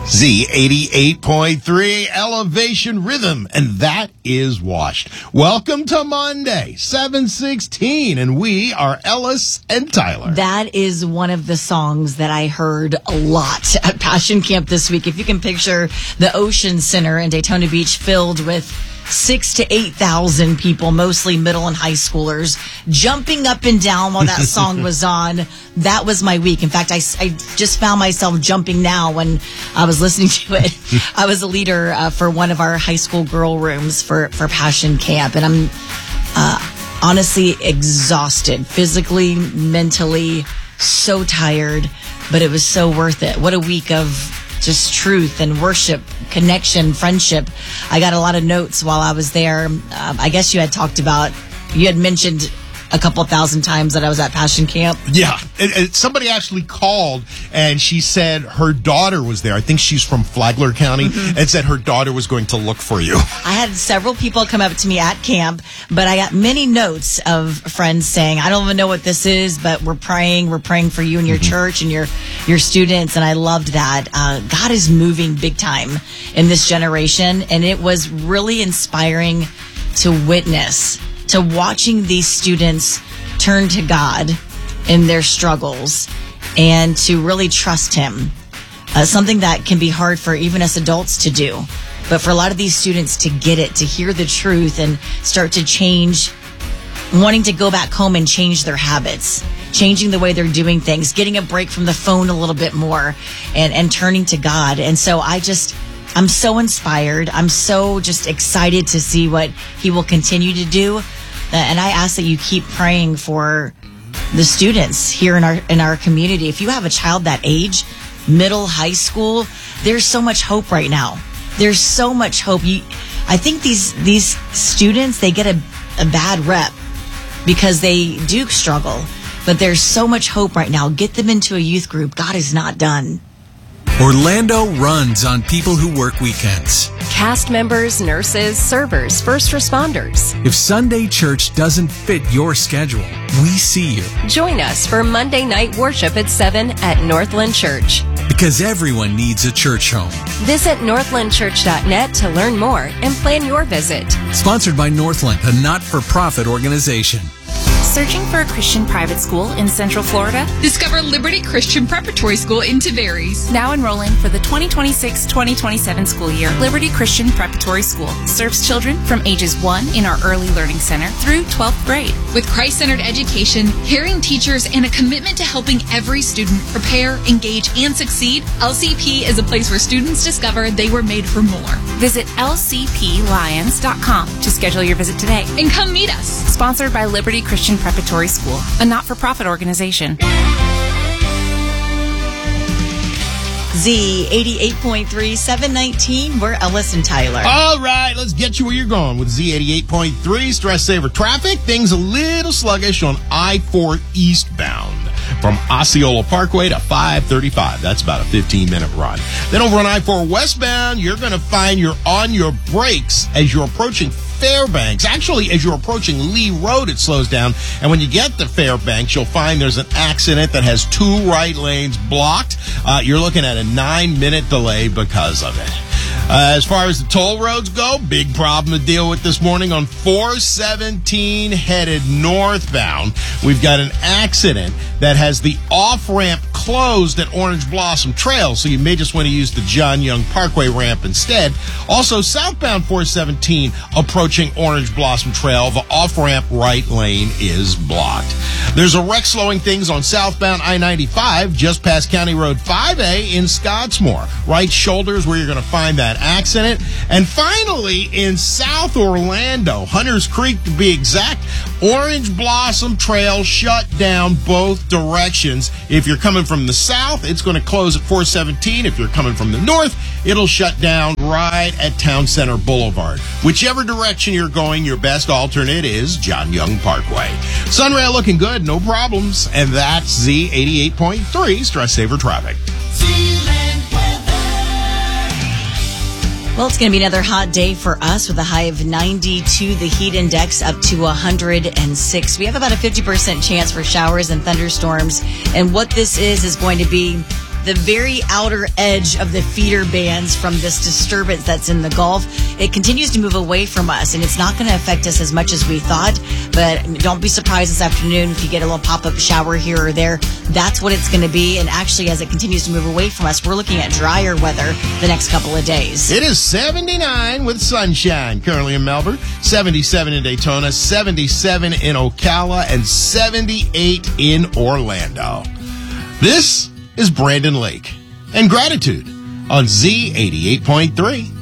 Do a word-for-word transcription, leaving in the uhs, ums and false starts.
Z eighty-eight point three Elevation Rhythm, and that is Washed. Welcome to Monday, seven sixteen, and we are Ellis and Tyler. That is one of the songs that I heard a lot at Passion Camp this week. If you can picture the Ocean Center in Daytona Beach filled with six to eight thousand people, mostly middle and high schoolers, jumping up and down while that song was on. That was my week. In fact, I, I just found myself jumping now when I was listening to it. I was a leader uh, for one of our high school girl rooms for, for Passion Camp, and I'm uh, honestly exhausted, physically, mentally, so tired, but it was so worth it. What a week of just truth and worship, connection, friendship. I got a lot of notes while I was there. Um, I guess you had talked about, you had mentioned a couple thousand times that I was at Passion Camp. Yeah. It, it, somebody actually called and she said her daughter was there. I think she's from Flagler County, mm-hmm. and said her daughter was going to look for you. I had several people come up to me at camp, but I got many notes of friends saying, I don't even know what this is, but we're praying. We're praying for you and your mm-hmm. church and your, your students. And I loved that. Uh, God is moving big time in this generation. And it was really inspiring to witness, to watching these students turn to God in their struggles and to really trust Him. Uh, something that can be hard for even us adults to do. But for a lot of these students to get it, to hear the truth and start to change, wanting to go back home and change their habits, changing the way they're doing things, getting a break from the phone a little bit more and, and turning to God. And so I just... I'm so inspired. I'm so just excited to see what He will continue to do. And I ask that you keep praying for the students here in our in our community. If you have a child that age, middle, high school, there's so much hope right now. There's so much hope. You, I think these these students, they get a, a bad rep because they do struggle. But there's so much hope right now. Get them into a youth group. God is not done. Orlando runs on people who work weekends. Cast members, nurses, servers, first responders. If Sunday church doesn't fit your schedule, we see you. Join us for Monday night worship at seven at Northland Church. Because everyone needs a church home. Visit northland church dot net to learn more and plan your visit. Sponsored by Northland, a not-for-profit organization. Searching for a Christian private school in Central Florida? Discover Liberty Christian Preparatory School in Tavares. Now enrolling for the twenty twenty-six twenty twenty-seven school year, Liberty Christian Preparatory School serves children from ages one in our Early Learning Center through twelfth grade. With Christ-centered education, caring teachers, and a commitment to helping every student prepare, engage, and succeed, L C P is a place where students discover they were made for more. Visit L C P lions dot com to schedule your visit today. And come meet us. Sponsored by Liberty Christian Preparatory School, a not-for-profit organization. Z eighty-eight point three, seven nineteen, we're Ellis and Tyler. All right, let's get you where you're going with Z eighty-eight point three, Stress Saver Traffic. Things a little sluggish on I four eastbound from Osceola Parkway to five thirty-five. That's about a fifteen-minute run. Then over on I four westbound, you're going to find you're on your brakes as you're approaching Fairbanks. Actually, as you're approaching Lee Road, it slows down. And when you get to Fairbanks, you'll find there's an accident that has two right lanes blocked. Uh, you're looking at a nine-minute delay because of it. Uh, as far as the toll roads go, big problem to deal with this morning on four seventeen headed northbound. We've got an accident that has the off-ramp closed at Orange Blossom Trail, so you may just want to use the John Young Parkway ramp instead. Also, southbound four seventeen approaching Orange Blossom Trail, the off-ramp right lane is blocked. There's a wreck slowing things on southbound I ninety-five just past County Road five A in Scottsmore. Right shoulder is where you're going to find that accident. And finally, in South Orlando, Hunters Creek to be exact, Orange Blossom Trail shut down both directions. If you're coming from the south, it's going to close at four seventeen. If you're coming from the north, it'll shut down right at Town Center Boulevard. Whichever direction you're going, your best alternate is John Young Parkway. Sunrail looking good, no problems. And that's Z eighty-eight point three, Stress Saver Traffic. Well, it's going to be another hot day for us with a high of ninety-two, the heat index up to one hundred six. We have about a fifty percent chance for showers and thunderstorms. And what this is, is going to be the very outer edge of the feeder bands from this disturbance that's in the Gulf. It continues to move away from us, and it's not going to affect us as much as we thought. But don't be surprised this afternoon if you get a little pop-up shower here or there. That's what it's going to be. And actually, as it continues to move away from us, we're looking at drier weather the next couple of days. It is seventy-nine with sunshine currently in Melbourne, seventy-seven in Daytona, seventy-seven in Ocala, and seventy-eight in Orlando. This is Brandon Lake and Gratitude on Z eighty-eight point three.